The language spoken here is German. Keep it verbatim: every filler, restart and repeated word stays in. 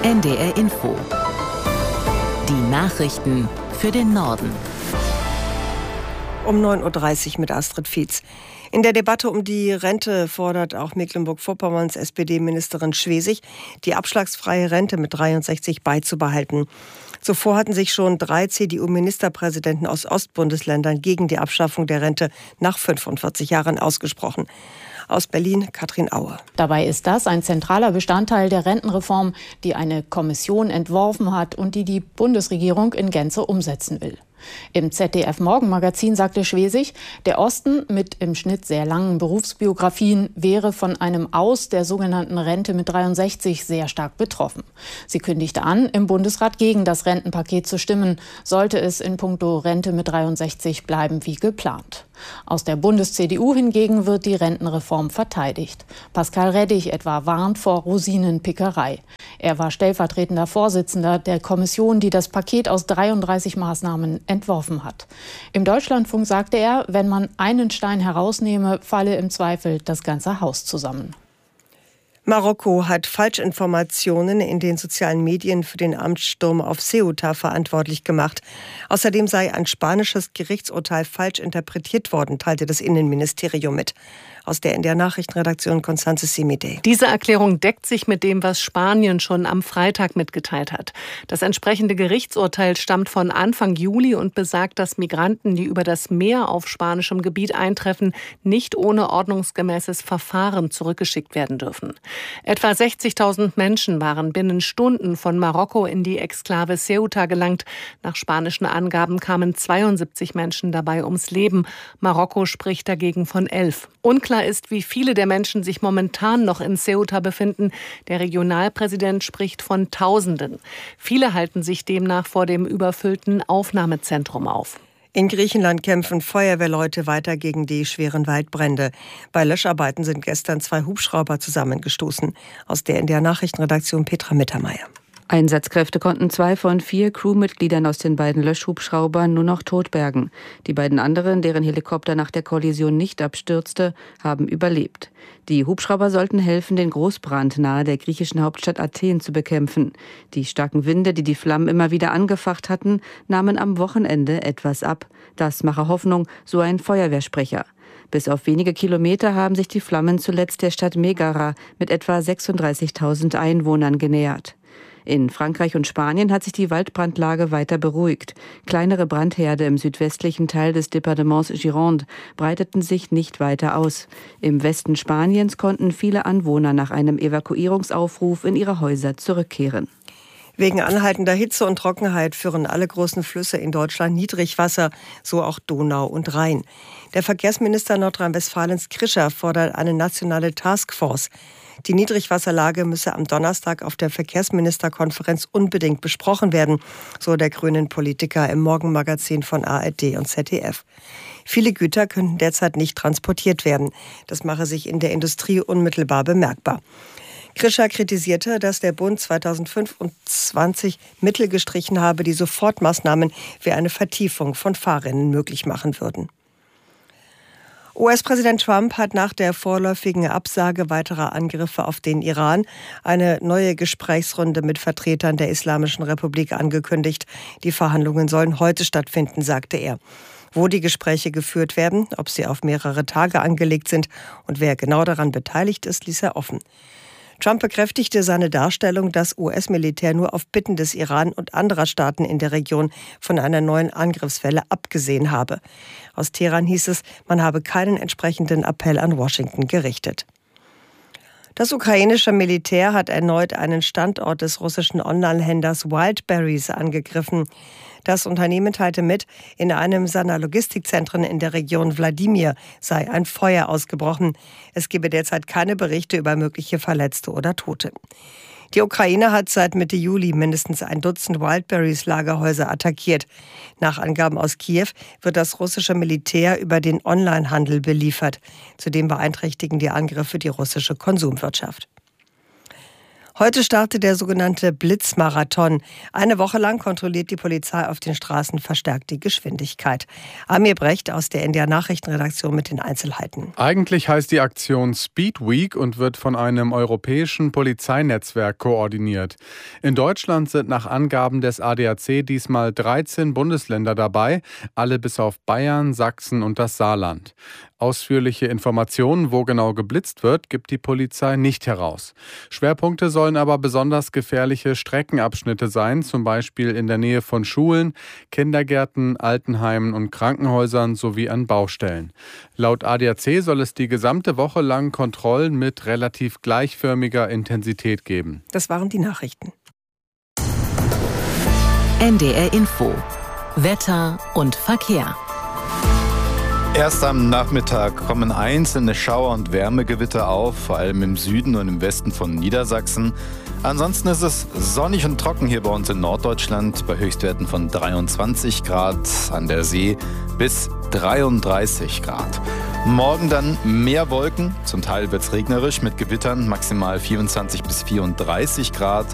N D R Info. Die Nachrichten für den Norden. Um neun Uhr dreißig mit Astrid Fietz. In der Debatte um die Rente fordert auch Mecklenburg-Vorpommerns S P D-Ministerin Schwesig, die abschlagsfreie Rente mit dreiundsechzig beizubehalten. Zuvor hatten sich schon drei C D U-Ministerpräsidenten aus Ostbundesländern gegen die Abschaffung der Rente nach fünfundvierzig Jahren ausgesprochen. Aus Berlin, Katrin Aue. Dabei ist das ein zentraler Bestandteil der Rentenreform, die eine Kommission entworfen hat und die die Bundesregierung in Gänze umsetzen will. Im Z D F-Morgenmagazin sagte Schwesig, der Osten mit im Schnitt sehr langen Berufsbiografien wäre von einem Aus der sogenannten Rente mit dreiundsechzig sehr stark betroffen. Sie kündigte an, im Bundesrat gegen das Rentenpaket zu stimmen, sollte es in puncto Rente mit dreiundsechzig bleiben wie geplant. Aus der Bundes-C D U hingegen wird die Rentenreform verteidigt. Pascal Reddig etwa warnt vor Rosinenpickerei. Er war stellvertretender Vorsitzender der Kommission, die das Paket aus dreiunddreißig Maßnahmen entworfen hat. Im Deutschlandfunk sagte er, wenn man einen Stein herausnehme, falle im Zweifel das ganze Haus zusammen. Marokko hat Falschinformationen in den sozialen Medien für den Amtssturm auf Ceuta verantwortlich gemacht. Außerdem sei ein spanisches Gerichtsurteil falsch interpretiert worden, teilte das Innenministerium mit. Aus der N D R-Nachrichtenredaktion Constanze Simide. Diese Erklärung deckt sich mit dem, was Spanien schon am Freitag mitgeteilt hat. Das entsprechende Gerichtsurteil stammt von Anfang Juli und besagt, dass Migranten, die über das Meer auf spanischem Gebiet eintreffen, nicht ohne ordnungsgemäßes Verfahren zurückgeschickt werden dürfen. Etwa sechzigtausend Menschen waren binnen Stunden von Marokko in die Exklave Ceuta gelangt. Nach spanischen Angaben kamen zweiundsiebzig Menschen dabei ums Leben. Marokko spricht dagegen von elf. Unklar ist, wie viele der Menschen sich momentan noch in Ceuta befinden. Der Regionalpräsident spricht von Tausenden. Viele halten sich demnach vor dem überfüllten Aufnahmezentrum auf. In Griechenland kämpfen Feuerwehrleute weiter gegen die schweren Waldbrände. Bei Löscharbeiten sind gestern zwei Hubschrauber zusammengestoßen. Aus der N D R-Nachrichtenredaktion Petra Mittermeier. Einsatzkräfte konnten zwei von vier Crewmitgliedern aus den beiden Löschhubschraubern nur noch tot bergen. Die beiden anderen, deren Helikopter nach der Kollision nicht abstürzte, haben überlebt. Die Hubschrauber sollten helfen, den Großbrand nahe der griechischen Hauptstadt Athen zu bekämpfen. Die starken Winde, die die Flammen immer wieder angefacht hatten, nahmen am Wochenende etwas ab. Das mache Hoffnung, so ein Feuerwehrsprecher. Bis auf wenige Kilometer haben sich die Flammen zuletzt der Stadt Megara mit etwa sechsunddreißigtausend Einwohnern genähert. In Frankreich und Spanien hat sich die Waldbrandlage weiter beruhigt. Kleinere Brandherde im südwestlichen Teil des Departements Gironde breiteten sich nicht weiter aus. Im Westen Spaniens konnten viele Anwohner nach einem Evakuierungsaufruf in ihre Häuser zurückkehren. Wegen anhaltender Hitze und Trockenheit führen alle großen Flüsse in Deutschland Niedrigwasser, so auch Donau und Rhein. Der Verkehrsminister Nordrhein-Westfalens Krischer fordert eine nationale Taskforce. Die Niedrigwasserlage müsse am Donnerstag auf der Verkehrsministerkonferenz unbedingt besprochen werden, so der grünen Politiker im Morgenmagazin von A R D und Z D F. Viele Güter könnten derzeit nicht transportiert werden. Das mache sich in der Industrie unmittelbar bemerkbar. Krischer kritisierte, dass der Bund zweitausendfünfundzwanzig Mittel gestrichen habe, die Sofortmaßnahmen wie eine Vertiefung von Fahrrinnen möglich machen würden. U S-Präsident Trump hat nach der vorläufigen Absage weiterer Angriffe auf den Iran eine neue Gesprächsrunde mit Vertretern der Islamischen Republik angekündigt. Die Verhandlungen sollen heute stattfinden, sagte er. Wo die Gespräche geführt werden, ob sie auf mehrere Tage angelegt sind und wer genau daran beteiligt ist, ließ er offen. Trump bekräftigte seine Darstellung, dass U S-Militär nur auf Bitten des Iran und anderer Staaten in der Region von einer neuen Angriffswelle abgesehen habe. Aus Teheran hieß es, man habe keinen entsprechenden Appell an Washington gerichtet. Das ukrainische Militär hat erneut einen Standort des russischen Onlinehändlers Wildberries angegriffen. Das Unternehmen teilte mit, in einem seiner Logistikzentren in der Region Wladimir sei ein Feuer ausgebrochen. Es gebe derzeit keine Berichte über mögliche Verletzte oder Tote. Die Ukraine hat seit Mitte Juli mindestens ein Dutzend Wildberries-Lagerhäuser attackiert. Nach Angaben aus Kiew wird das russische Militär über den Onlinehandel beliefert. Zudem beeinträchtigen die Angriffe die russische Konsumwirtschaft. Heute startet der sogenannte Blitzmarathon. Eine Woche lang kontrolliert die Polizei auf den Straßen verstärkt die Geschwindigkeit. Amir Brecht aus der N D R-Nachrichtenredaktion mit den Einzelheiten. Eigentlich heißt die Aktion Speed Week und wird von einem europäischen Polizeinetzwerk koordiniert. In Deutschland sind nach Angaben des A D A C diesmal dreizehn Bundesländer dabei, alle bis auf Bayern, Sachsen und das Saarland. Ausführliche Informationen, wo genau geblitzt wird, gibt die Polizei nicht heraus. Schwerpunkte sollen aber besonders gefährliche Streckenabschnitte sein, zum Beispiel in der Nähe von Schulen, Kindergärten, Altenheimen und Krankenhäusern sowie an Baustellen. Laut A D A C soll es die gesamte Woche lang Kontrollen mit relativ gleichförmiger Intensität geben. Das waren die Nachrichten. N D R Info. Wetter und Verkehr. Erst am Nachmittag kommen einzelne Schauer- und Wärmegewitter auf, vor allem im Süden und im Westen von Niedersachsen. Ansonsten ist es sonnig und trocken hier bei uns in Norddeutschland bei Höchstwerten von dreiundzwanzig Grad, an der See bis dreiunddreißig Grad. Morgen dann mehr Wolken, zum Teil wird es regnerisch mit Gewittern, maximal vierundzwanzig bis vierunddreißig Grad.